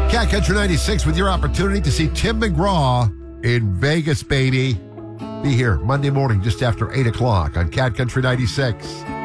Cat Country 96 with your opportunity to see Tim McGraw in Vegas, baby. Be here Monday morning just after 8 o'clock on Cat Country 96.